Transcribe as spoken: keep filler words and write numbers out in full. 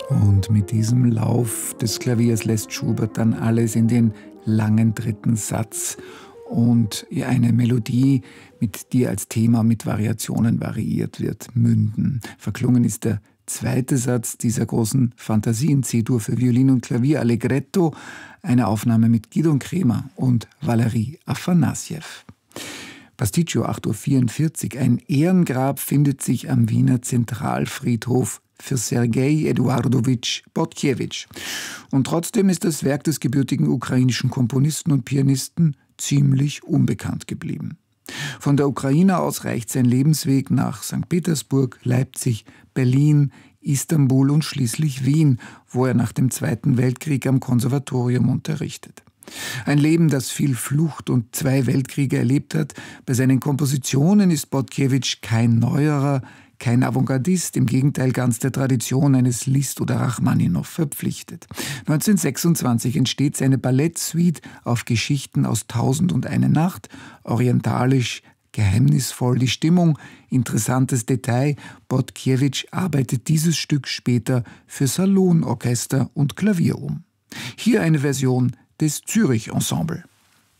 Und mit diesem Lauf des Klaviers lässt Schubert dann alles in den langen dritten Satz und eine Melodie, mit die als Thema mit Variationen variiert wird, münden. Verklungen ist der zweite Satz dieser großen Fantasie in C-Dur für Violin und Klavier, Allegretto, eine Aufnahme mit Gidon Kremer und Valery Afanassjew. Pasticcio acht Uhr vierundvierzig. Ein Ehrengrab findet sich am Wiener Zentralfriedhof für Sergei Eduardowitsch Botkiewicz. Und trotzdem ist das Werk des gebürtigen ukrainischen Komponisten und Pianisten ziemlich unbekannt geblieben. Von der Ukraine aus reicht sein Lebensweg nach Sankt Petersburg, Leipzig, Berlin, Istanbul und schließlich Wien, wo er nach dem Zweiten Weltkrieg am Konservatorium unterrichtet. Ein Leben, das viel Flucht und zwei Weltkriege erlebt hat. Bei seinen Kompositionen ist Botkiewicz kein Neuerer, kein Avantgardist, im Gegenteil ganz der Tradition eines Liszt oder Rachmaninow verpflichtet. neunzehnhundertsechsundzwanzig entsteht seine Ballettsuite auf Geschichten aus Tausend und eine Nacht, orientalisch, geheimnisvoll die Stimmung. Interessantes Detail, Botkiewicz arbeitet dieses Stück später für Salonorchester und Klavier um. Hier eine Version des Zürich Ensemble.